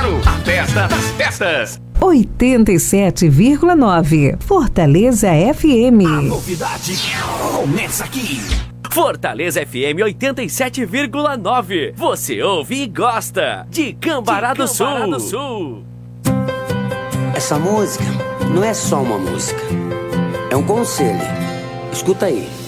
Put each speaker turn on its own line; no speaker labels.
Claro, a festa das festas.
87,9 Fortaleza FM.
A novidade começa aqui. Fortaleza FM 87,9. Você ouve e gosta de Cambará do Sul.
Essa música não é só uma música, é um conselho. Escuta aí.